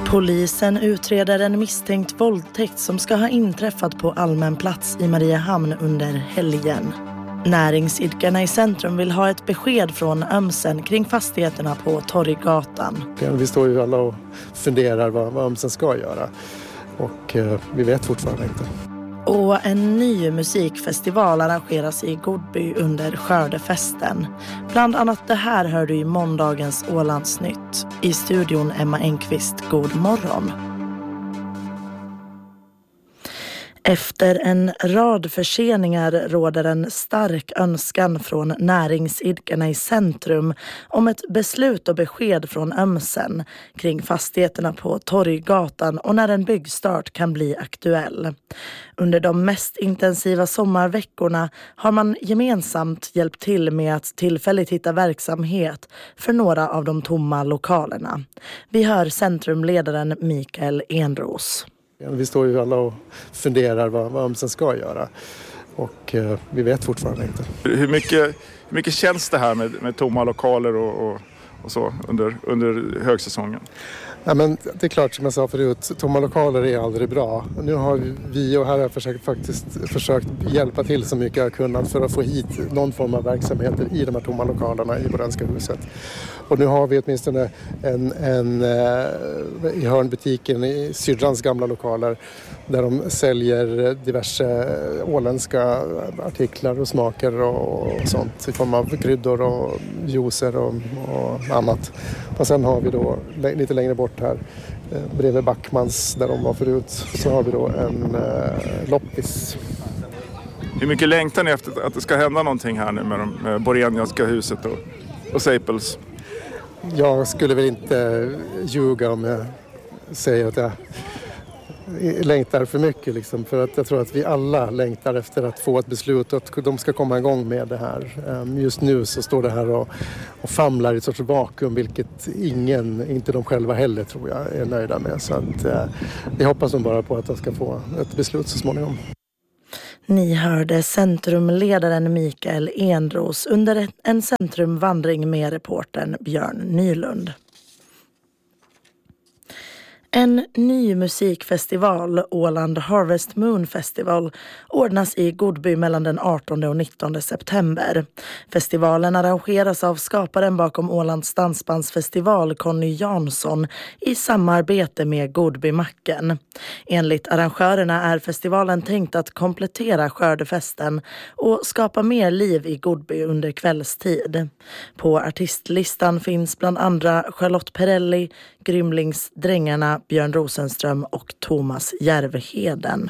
Polisen utreder en misstänkt våldtäkt som ska ha inträffat på allmän plats i Mariehamn under helgen. Näringsidkarna i centrum vill ha ett besked från Ömsen kring fastigheterna på Torggatan. Vi står ju alla och funderar vad Ömsen ska göra och vi vet fortfarande inte. Och en ny musikfestival arrangeras i Godby under skördefesten. Bland annat det här hör du i måndagens Ålandsnytt. I studion Emma Enqvist, god morgon. Efter en rad förseningar råder en stark önskan från näringsidkarna i centrum om ett beslut och besked från Ömsen kring fastigheterna på Torggatan och när en byggstart kan bli aktuell. Under de mest intensiva sommarveckorna har man gemensamt hjälpt till med att tillfälligt hitta verksamhet för några av de tomma lokalerna. Vi hör centrumledaren Mikael Enros. Vi står ju alla och funderar vad Ömsen ska göra och vi vet fortfarande inte. Hur mycket känns det här med tomma lokaler och så under högsäsongen? Ja, men det är klart, som jag sa förut, tomma lokaler är aldrig bra. Nu har vi och här har försökt hjälpa till så mycket jag kunnat för att få hit någon form av verksamheter i de här tomma lokalerna i Bodenska huset. Och nu har vi åtminstone en i hörnbutiken i Sydrans gamla lokaler där de säljer diverse åländska artiklar och smaker och sånt i form av kryddor och juicer och annat. Och sen har vi då lite längre bort här bredvid Backmans där de var förut så har vi då en loppis. Hur mycket längtar ni efter att det ska hända någonting här nu med Borenianska huset och Seipels? Jag skulle väl inte ljuga om jag säger att jag längtar för mycket liksom, för att jag tror att vi alla längtar efter att få ett beslut och att de ska komma igång med det här. Just nu så står det här och famlar i ett sorts vakuum, vilket inte de själva heller tror jag är nöjda med. Så att vi hoppas bara på att de ska få ett beslut så småningom. Ni hörde centrumledaren Mikael Enros under en centrumvandring med reportern Björn Nylund. En ny musikfestival, Åland Harvest Moon Festival, ordnas i Godby mellan den 18 och 19 september. Festivalen arrangeras av skaparen bakom Ålands dansbandsfestival, Conny Jansson, i samarbete med Godbymacken. Enligt arrangörerna är festivalen tänkt att komplettera skördefesten och skapa mer liv i Godby under kvällstid. På artistlistan finns bland andra Charlotte Perrelli, Grymlingsdrängarna, Björn Rosenström och Thomas Järvheden.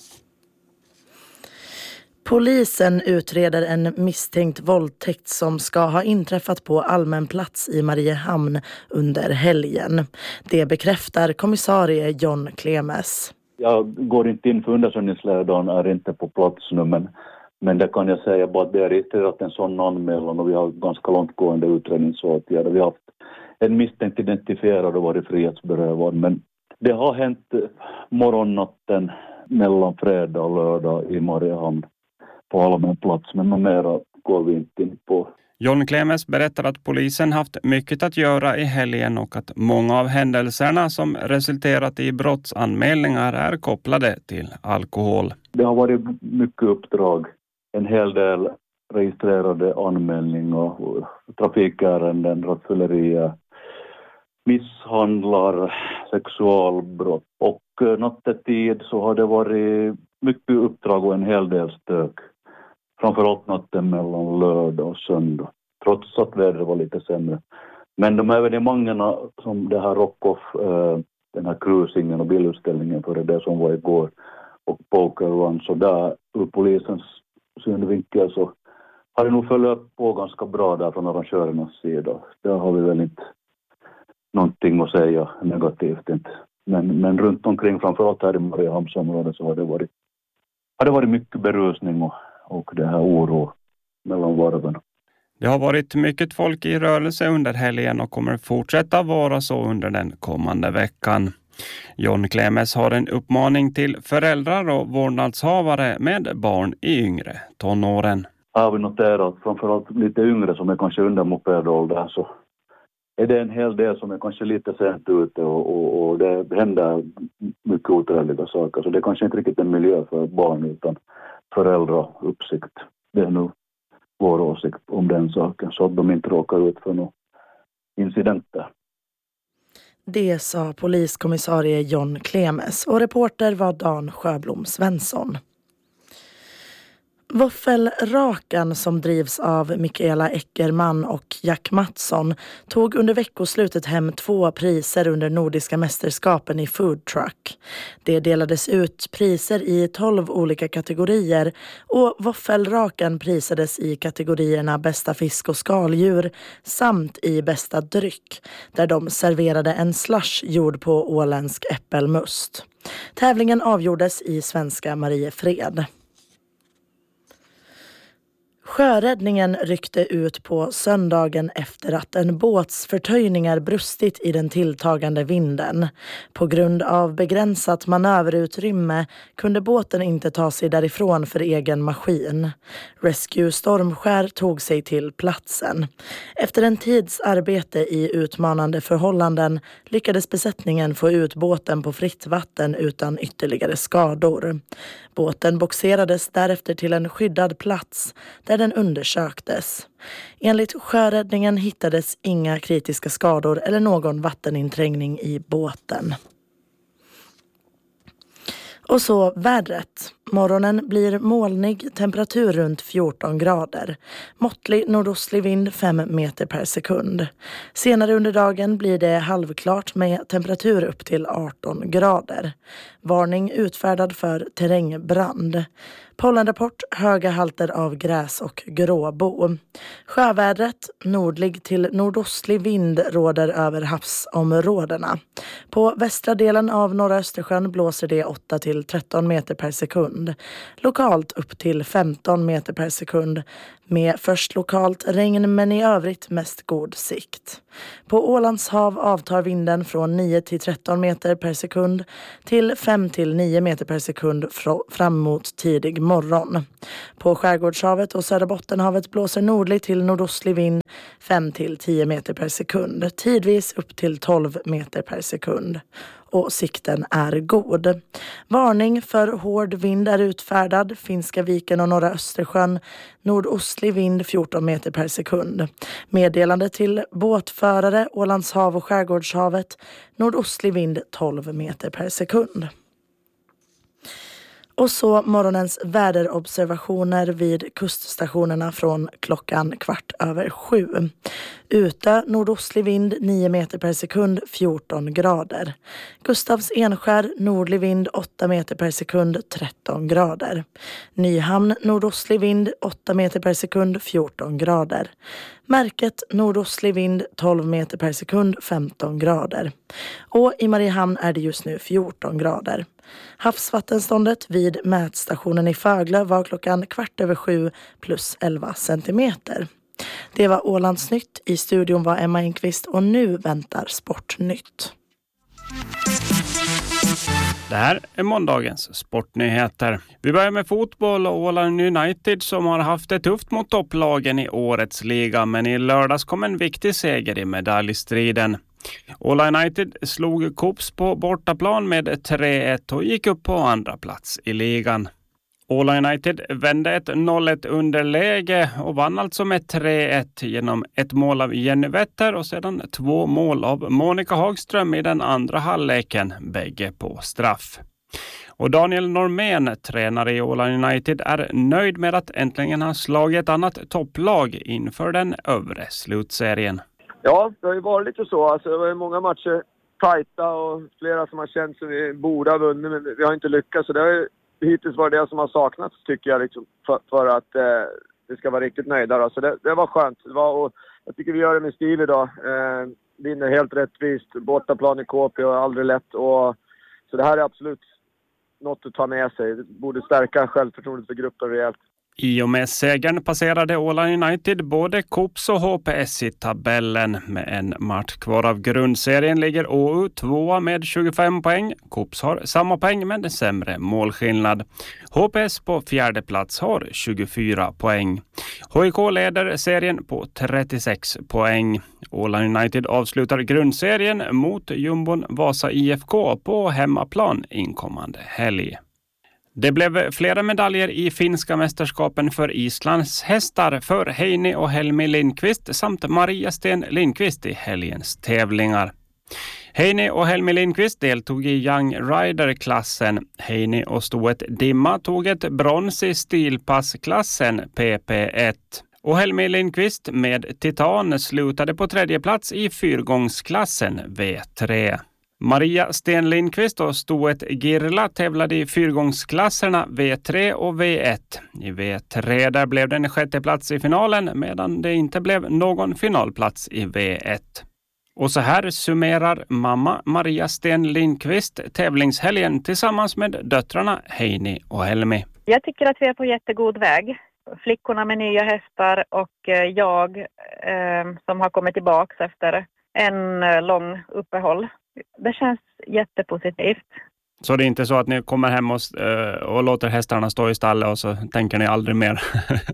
Polisen utreder en misstänkt våldtäkt som ska ha inträffat på allmän plats i Mariehamn under helgen. Det bekräftar kommissarie John Klemes. Jag går inte in för undersökningsledaren, är inte på plats nu, men det kan jag säga bara att det är registrerat en sån anmälan och vi har ganska långtgående utredningsåtgärder. Vi har haft en misstänkt identifierad och varit frihetsberövad, men det har hänt morgonnatten mellan fredag och lördag i Mariehamn på allmän plats, men mera går vi inte in på. John Klemes berättar att polisen haft mycket att göra i helgen och att många av händelserna som resulterat i brottsanmälningar är kopplade till alkohol. Det har varit mycket uppdrag, en hel del registrerade anmälningar, trafikärenden, rattfyllerier, misshandlar, sexualbrott och nattetid så har det varit mycket uppdrag och en hel del stök. Framförallt natten mellan lördag och söndag, trots att vädret var lite sämre. Men de evenemangerna som det här Rockoff, den här cruisingen och bilutställningen för det som var igår och poker run, så där ur polisens synvinkel så har det nog följt på ganska bra där från arrangörernas sida. Där har vi väl inte någonting att säga negativt inte. Men runt omkring, framförallt här i Mariehamnsområdet, så har det varit mycket berusning och det här oro mellan varven. Det har varit mycket folk i rörelse under helgen och kommer fortsätta vara så under den kommande veckan. John Klemes har en uppmaning till föräldrar och vårdnadshavare med barn i yngre tonåren. Har vi noterat framförallt lite yngre som är kanske under mopedåldern, så är det en hel del som är kanske lite sent ute och det händer mycket otrevliga saker. Så det är kanske inte riktigt en miljö för barn utan föräldrauppsikt. Det är nog vår åsikt om den saken så att de inte råkar ut för några incidenter. Det sa poliskommissarie John Klemes och reporter var Dan Sjöblom Svensson. Våffelrakan som drivs av Mikaela Eckerman och Jack Mattsson tog under veckoslutet hem 2 priser under Nordiska mästerskapen i food truck. Det delades ut priser i 12 olika kategorier och våffelrakan prisades i kategorierna bästa fisk och skaldjur samt i bästa dryck där de serverade en slush gjord på åländsk äppelmust. Tävlingen avgjordes i svenska Mariefred. Sjöräddningen ryckte ut på söndagen efter att en båts förtöjningar brustit i den tilltagande vinden. På grund av begränsat manöverutrymme kunde båten inte ta sig därifrån för egen maskin. Rescue Stormskär tog sig till platsen. Efter en tids arbete i utmanande förhållanden lyckades besättningen få ut båten på fritt vatten utan ytterligare skador. Båten boxerades därefter till en skyddad plats där den undersöktes. Enligt sjöräddningen hittades inga kritiska skador eller någon vatteninträngning i båten. Och så vädret. Morgonen blir molnig, temperatur runt 14 grader. Måttlig nordostlig vind 5 meter per sekund. Senare under dagen blir det halvklart med temperatur upp till 18 grader. Varning utfärdad för terrängbrand. Pollenrapport, höga halter av gräs och gråbo. Sjövädret, nordlig till nordostlig vind råder över havsområdena. På västra delen av norra Östersjön blåser det 8 till 13 meter per sekund. Lokalt upp till 15 meter per sekund med först lokalt regn men i övrigt mest god sikt. På Ålands hav avtar vinden från 9 till 13 meter per sekund till 5 till 9 meter per sekund fram mot tidig morgon. På Skärgårdshavet och Södra Bottenhavet blåser nordlig till nordostlig vind 5 till 10 meter per sekund, tidvis upp till 12 meter per sekund. Och sikten är god. Varning för hård vind är utfärdad. Finska viken och norra Östersjön. Nordostlig vind 14 meter per sekund. Meddelande till båtförare, Ålands hav och Skärgårdshavet. Nordostlig vind 12 meter per sekund. Och så morgonens väderobservationer vid kuststationerna från klockan 6:15. Ute nordostlig vind 9 meter per sekund 14 grader. Gustavs Enskär nordlig vind 8 meter per sekund 13 grader. Nyhamn nordostlig vind 8 meter per sekund 14 grader. Märket nordostlig vind 12 meter per sekund 15 grader. Och i Mariehamn är det just nu 14 grader. Havsvattenståndet vid mätstationen i Föglö var klockan 6:15 plus 11 centimeter. Det var Ålandsnytt. I studion var Emma Enqvist och nu väntar Sportnytt. Det här är måndagens sportnyheter. Vi börjar med fotboll och Åland United som har haft det tufft mot topplagen i årets liga, men i lördags kom en viktig seger i medaljstriden. Åland United slog Kops på bortaplan med 3-1 och gick upp på andra plats i ligan. Åland United vände ett 0-1 underläge och vann alltså med 3-1 genom ett mål av Jenny Wetter och sedan 2 mål av Monica Hagström i den andra halvleken, bägge på straff. Och Daniel Normén, tränare i Åland United, är nöjd med att äntligen ha slagit ett annat topplag inför den övre slutserien. Ja, det har ju varit lite så. Alltså, det var ju många matcher tajta och flera som har känt som vi borde ha vunnit, men vi har inte lyckats. Så det har ju hittills varit det som har saknats, tycker jag, liksom, för att det ska vara riktigt nöjda. Då. Så det var skönt. Och jag tycker vi gör det med stil idag. Vinner helt rättvist. Bortaplan i KP och aldrig lätt. Så det här är absolut något att ta med sig. Det borde stärka självförtroendet för gruppen rejält. I och med segern passerade Åland United både KOPS och HPS i tabellen. Med en match kvar av grundserien ligger OU 2 med 25 poäng. KOPS har samma poäng men sämre målskillnad. HPS på fjärde plats har 24 poäng. HIK leder serien på 36 poäng. Åland United avslutar grundserien mot jumbon Vasa IFK på hemmaplan inkommande helg. Det blev flera medaljer i finska mästerskapen för Islands hästar för Heini och Helmi Lindqvist samt Maria Sten Lindqvist i helgens tävlingar. Heini och Helmi Lindqvist deltog i Young Rider-klassen. Heini och stoet Dimma tog ett brons i stilpassklassen PP1. Och Helmi Lindqvist med Titan slutade på tredje plats i fyrgångsklassen V3. Maria Sten Lindqvist och stoet Girla tävlade i fyrgångsklasserna V3 och V1. I V3 där blev det en sjätte plats i finalen medan det inte blev någon finalplats i V1. Och så här summerar mamma Maria Sten Lindqvist tävlingshelgen tillsammans med döttrarna Heini och Helmi. Jag tycker att vi är på jättegod väg. Flickorna med nya hästar och jag som har kommit tillbaka efter en lång uppehåll. Det känns jättepositivt. Så det är inte så att ni kommer hem och låter hästarna stå i stallet och så tänker ni aldrig mer?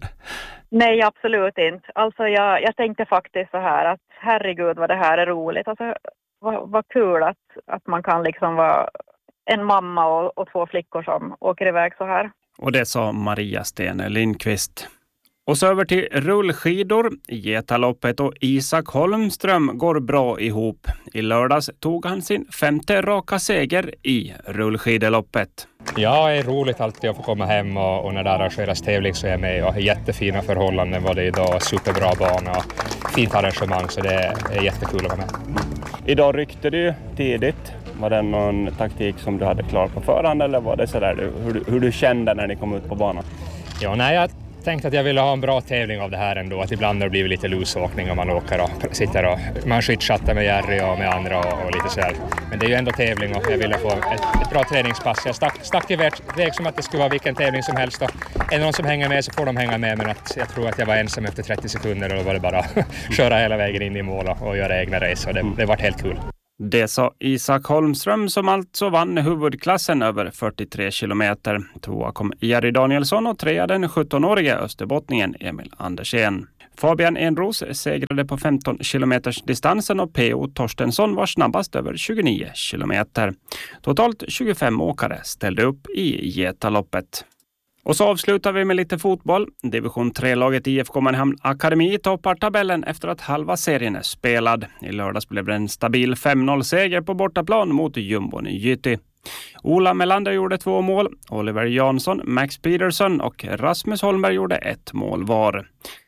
Nej, absolut inte. Alltså jag tänkte faktiskt så här att herregud vad det här är roligt. Alltså vad kul att man kan liksom vara en mamma och två flickor som åker iväg så här. Och det sa Maria Sten Lindqvist. Och så över till rullskidor. Getaloppet och Isak Holmström går bra ihop. I lördags tog han sin 5:e raka seger i rullskideloppet. Ja, det är roligt alltid att få komma hem och när det arrangeras tävling så är jag med och har jättefina förhållanden var det idag, superbra bana och fint arrangemang så det är jättekul att vara med. Idag ryckte du tidigt. Var det någon taktik som du hade klar på förhand eller var det sådär hur du kände när ni kom ut på banan? Ja, nej, jag tänkte att jag ville ha en bra tävling av det här ändå. Att ibland har det blivit lite lusåkning om man åker och sitter och man skitchattar med Jerry och med andra och lite sådär. Men det är ju ändå tävling och jag ville få ett bra träningspass. Jag stack iväg som att det skulle vara vilken tävling som helst. Och är det någon som hänger med så får de hänga med. Men att jag tror att jag var ensam efter 30 sekunder och då var det bara köra hela vägen in i mål och göra egna race. Och det var helt kul. Det sa Isak Holmström som alltså vann huvudklassen över 43 kilometer. Tvåa kom Jerry Danielsson och trea den 17-årige österbottningen Emil Andersen. Fabian Enros segrade på 15 kilometers distansen och P.O. Torstensson var snabbast över 29 kilometer. Totalt 25 åkare ställde upp i Getaloppet. Och så avslutar vi med lite fotboll. Division 3-laget IFK Mariehamn Akademi toppar tabellen efter att halva serien är spelad. I lördags blev det en stabil 5-0-seger på bortaplan mot jumbon Jytti. Ola Melander gjorde 2 mål. Oliver Jansson, Max Peterson och Rasmus Holmberg gjorde 1 mål var.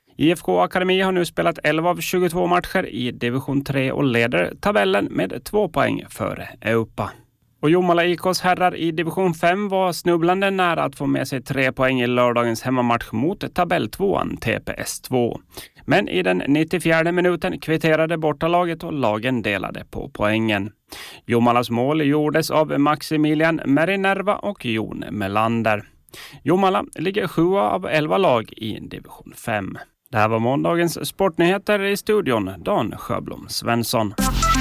IFK Akademi har nu spelat 11 av 22 matcher i division 3 och leder tabellen med 2 poäng före Eupa. Och Jomala IKs herrar i division 5 var snubblande nära att få med sig 3 poäng i lördagens hemmamatch mot tabelltvåan TPS2. Men i den 94:e minuten kvitterade bortalaget och lagen delade på poängen. Jomalas mål gjordes av Maximilian Merinerva och Jon Melander. Jomala ligger 7 av 11 lag i division 5. Det här var måndagens sportnyheter i studion. Dan Sjöblom Svensson.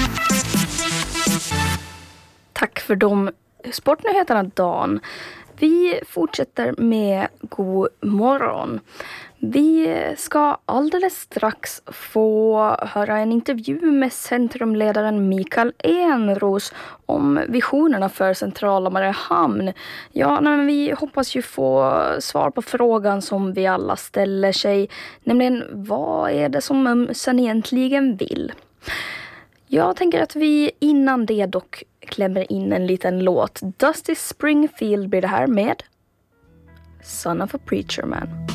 Tack för de sportnyheterna, Dan. Vi fortsätter med God morgon. Vi ska alldeles strax få höra en intervju med centrumledaren Mikael Enros om visionerna för centrala Mariehamn. Ja, men vi hoppas ju få svar på frågan som vi alla ställer sig. Nämligen, vad är det som Ömsen egentligen vill? Jag tänker att vi innan det dock klämmer in en liten låt. Dusty Springfield blir det här med Son of a Preacher Man.